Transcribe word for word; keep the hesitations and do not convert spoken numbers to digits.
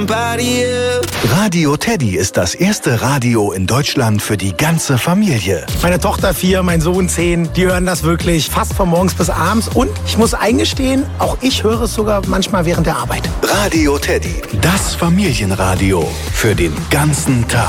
somebody else. Radio Teddy ist das erste Radio in Deutschland für die ganze Familie. Meine Tochter vier, mein Sohn zehn, die hören das wirklich fast von morgens bis abends. Und ich muss eingestehen, auch ich höre es sogar manchmal während der Arbeit. Radio Teddy, das Familienradio für den ganzen Tag.